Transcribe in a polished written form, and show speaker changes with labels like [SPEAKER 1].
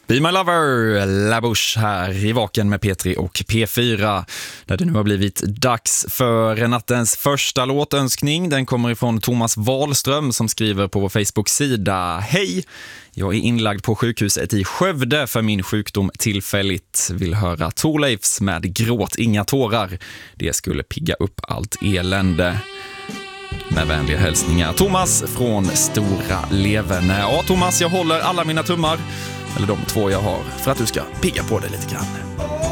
[SPEAKER 1] Be My Lover, La Bouche här i Vaken med P3 och P4. Där det nu har blivit dags för nattens första låtönskning. Den kommer ifrån Thomas Wahlström som skriver på vår Facebook-sida: Hej! Jag är inlagd på sjukhuset i Skövde för min sjukdom tillfälligt. Vill höra Thorleifs med Gråt inga tårar. Det skulle pigga upp allt elände. Med vänliga hälsningar Thomas från Stora Levene. Ja, Thomas, jag håller alla mina tummar, eller de 2 jag har, för att du ska pigga på det lite grann.